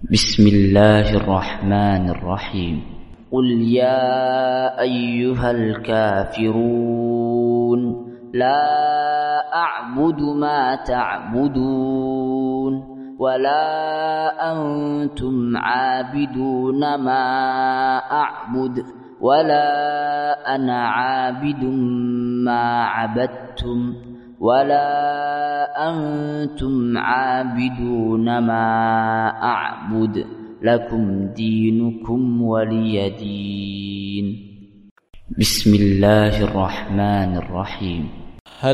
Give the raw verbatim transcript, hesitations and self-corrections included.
بسم الله الرحمن الرحيم. قل يا أيها الكافرون لا أعبد ما تعبدون ولا أنتم عابدون ما أعبد ولا أنا عابد ما عبدتم ولا أنتم عابدون ما أعبد لكم دينكم ولي دين. بسم الله الرحمن الرحيم.